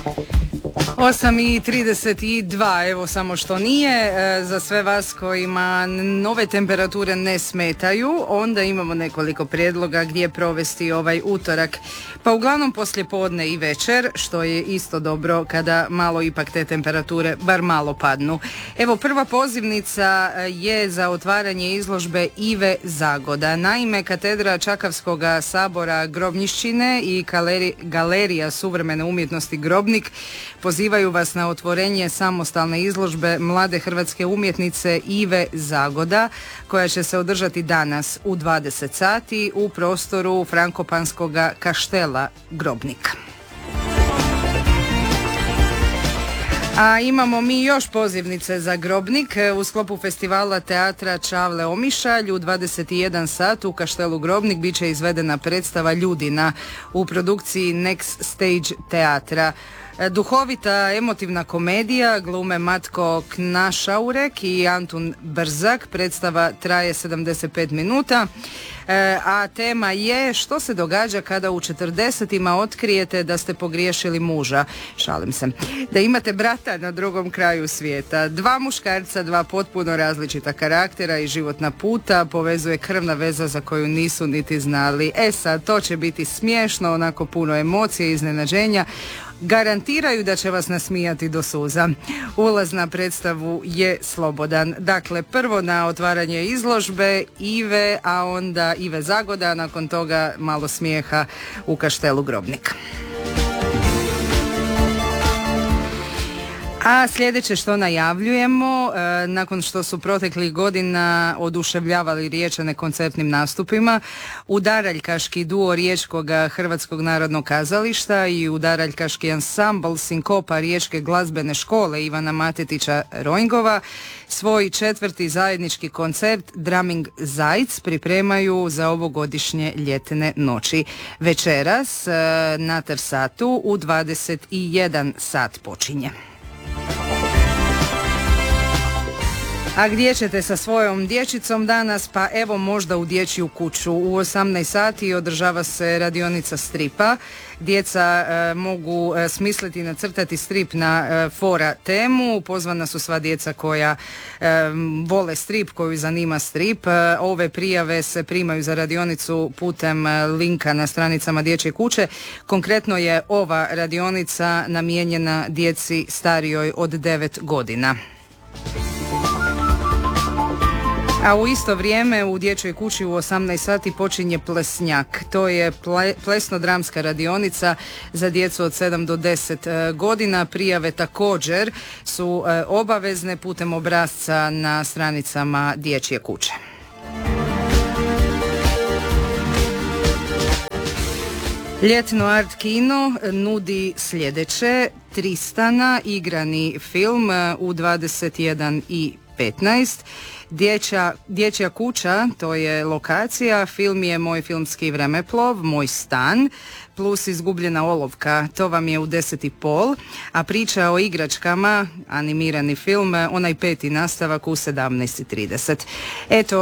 8:32, evo samo što nije. Za sve vas kojima nove temperature ne smetaju, onda imamo nekoliko prijedloga gdje provesti ovaj utorak. Pa uglavnom poslijepodne i večer, što je isto dobro kada malo ipak te temperature bar malo padnu. Evo, prva pozivnica je za otvaranje izložbe Ive Zagoda. Naime, katedra Čakavskog sabora Grobnišćine i galerija suvremene umjetnosti Grobnik pozivaju vas na otvorenje samostalne izložbe mlade hrvatske umjetnice Ive Zagoda, koja će se održati danas u 20 sati u prostoru Frankopanskog kaštela Grobnik. A imamo mi još pozivnice za Grobnik. U sklopu festivala teatra Čavle Omišalj u 21 sat u kaštelu Grobnik bit će izvedena predstava Ljudina u produkciji Next Stage teatra. Duhovita emotivna komedija, glume Matko Knašaurek i Antun Brzak. Predstava traje 75 minuta, a tema je što se događa kada u 40-ima otkrijete da ste pogriješili muža. Šalim se. Da imate brata na drugom kraju svijeta. Dva muškarca, dva potpuno različita karaktera i životna puta povezuje krvna veza za koju nisu niti znali. Sad, to će biti smiješno, onako puno emocije i iznenađenja. Garantiraju da će vas nasmijati do suza. Ulaz na predstavu je slobodan. Dakle, prvo na otvaranje izložbe Ive, a onda Ive Zagoda, nakon toga malo smijeha u kaštelu Grobnik. A sljedeće što najavljujemo, nakon što su proteklih godina oduševljavali Riječane koncertnim nastupima, udaraljkaški duo Riječkog Hrvatskog narodnog kazališta i udaraljkaški ansambl Sinkopa Riječke glazbene škole Ivana Matetića Rojngova svoj 4. zajednički koncert Drumming Zajc pripremaju za ovogodišnje ljetne noći. Večeras na Trsatu u 21 sat počinje. A gdje ćete sa svojom dječicom danas? Pa evo, možda u dječju kuću. U 18 sati održava se radionica stripa. Djeca mogu smisliti i nacrtati strip na fora temu. Pozvana su sva djeca koja vole strip, koju zanima strip. Ove prijave se primaju za radionicu putem linka na stranicama dječje kuće. Konkretno je ova radionica namijenjena djeci starijoj od 9 godina. A u isto vrijeme u dječjoj kući u 18 sati počinje Plesnjak. To je plesno-dramska radionica za djecu od 7 do 10 godina. Prijave također su obavezne putem obrasca na stranicama dječje kuće. Ljetno art kino nudi sljedeće: Tristana, igrani film u 21:15. Dječja kuća, to je lokacija, film je Moj filmski vremeplov, Moj stan, plus Izgubljena olovka, to vam je u 10:30, a priča o igračkama, animirani film, onaj 5. nastavak u 17:30. Eto,